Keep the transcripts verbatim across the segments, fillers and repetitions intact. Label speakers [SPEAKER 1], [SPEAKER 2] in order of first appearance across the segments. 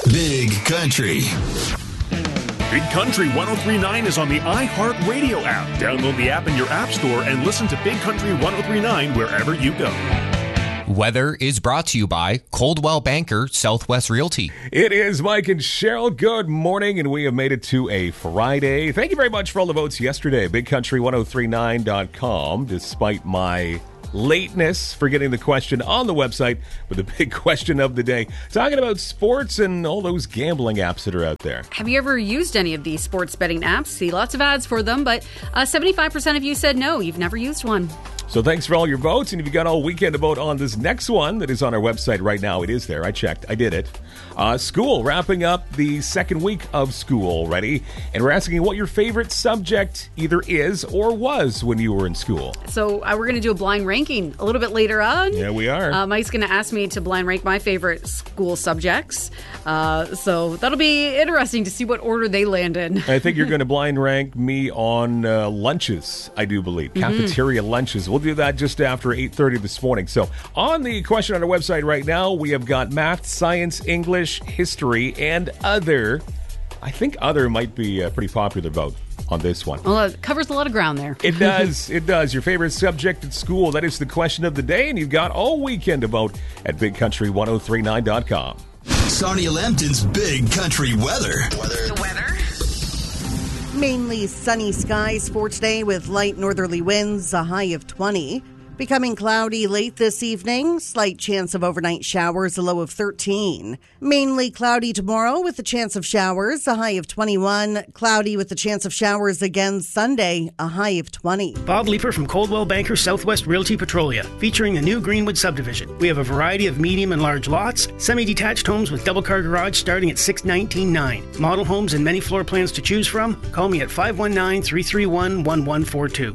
[SPEAKER 1] Big Country.
[SPEAKER 2] Big Country one oh three point nine is on the iHeartRadio app. Download the app in your app store and listen to Big Country one oh three point nine wherever you go.
[SPEAKER 3] Weather is brought to you by Coldwell Banker Southwest Realty.
[SPEAKER 4] It is Mike and Cheryl. Good morning, and we have made it to a Friday. Thank you very much for all the votes yesterday. big country one oh three nine dot com. Despite my lateness for getting the question on the website with the big question of the day, talking about sports and all those gambling apps that are out there.
[SPEAKER 5] Have you ever used any of these sports betting apps? See lots of ads for them, but uh, seventy-five percent of you said no, you've never used one.
[SPEAKER 4] So thanks for all your votes, and if you got all weekend to vote on this next one that is on our website right now, it is there. I checked. I did it. Uh, school, wrapping up the second week of school already, and we're asking what your favorite subject either is or was when you were in school.
[SPEAKER 5] So uh, we're going to do a blind ranking a little bit later on.
[SPEAKER 4] Yeah, we are.
[SPEAKER 5] Uh, Mike's going to ask me to blind rank my favorite school subjects. Uh, so that'll be interesting to see what order they land in.
[SPEAKER 4] I think you're going to blind rank me on uh, lunches, I do believe. Mm-hmm. Cafeteria lunches. We'll do that just after eight thirty this morning. So on the question on our website right now, we have got math, science, English, history, and other. I think other might be a pretty popular vote on this one.
[SPEAKER 5] Well, it covers a lot of ground there.
[SPEAKER 4] It does. It does. Your favorite subject at school. That is the question of the day, and you've got all weekend to vote at big country one oh three nine dot com.
[SPEAKER 1] Sarnia Lambton's Big Country weather.
[SPEAKER 6] Weather. The weather.
[SPEAKER 7] Mainly sunny skies for today with light northerly winds, a high of twenty. Becoming cloudy late this evening, slight chance of overnight showers, a low of thirteen. Mainly cloudy tomorrow with a chance of showers, a high of twenty-one. Cloudy with a chance of showers again Sunday, a high of twenty.
[SPEAKER 8] Bob Leeper from Coldwell Banker Southwest Realty Petrolia, featuring the new Greenwood subdivision. We have a variety of medium and large lots, semi-detached homes with double-car garage starting at six nineteen nine. Model homes and many floor plans to choose from. Call me at five one nine, three three one, one one four two.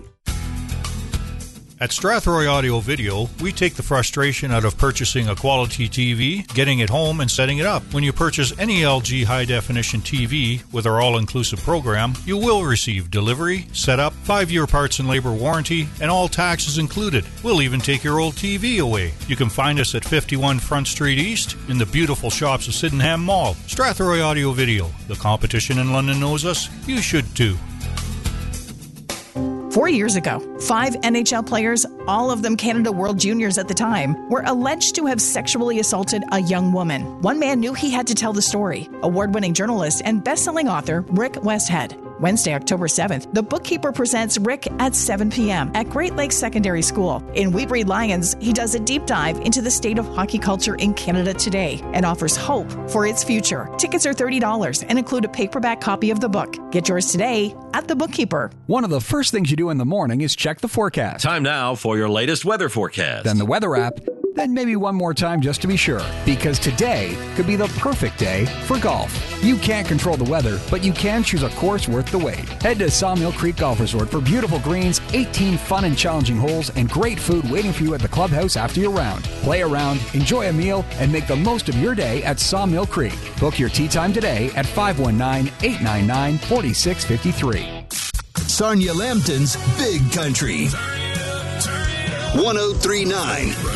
[SPEAKER 9] At Strathroy Audio Video, we take the frustration out of purchasing a quality T V, getting it home, and setting it up. When you purchase any L G high-definition T V with our all-inclusive program, you will receive delivery, setup, five-year parts and labor warranty, and all taxes included. We'll even take your old T V away. You can find us at fifty-one Front Street East in the beautiful shops of Sydenham Mall. Strathroy Audio Video. The competition in London knows us. You should too.
[SPEAKER 10] Four years ago, five N H L players, all of them Canada World Juniors at the time, were alleged to have sexually assaulted a young woman. One man knew he had to tell the story. Award-winning journalist and best-selling author Rick Westhead. Wednesday, October seventh, The Bookkeeper presents Rick at seven p.m. at Great Lakes Secondary School. In We Breed Lions, he does a deep dive into the state of hockey culture in Canada today and offers hope for its future. Tickets are thirty dollars and include a paperback copy of the book. Get yours today at The Bookkeeper.
[SPEAKER 11] One of the first things you do in the morning is check the forecast.
[SPEAKER 12] Time now for your latest weather forecast.
[SPEAKER 11] Then the weather app. Then maybe one more time just to be sure, because today could be the perfect day for golf. You can't control the weather, but you can choose a course worth the wait. Head to Sawmill Creek Golf Resort for beautiful greens, eighteen fun and challenging holes, and great food waiting for you at the clubhouse after your round. Play around, enjoy a meal, and make the most of your day at Sawmill Creek. Book your tee time today at five one nine, eight nine nine, four six five three.
[SPEAKER 1] Sarnia Lambton's Big Country. one oh three point nine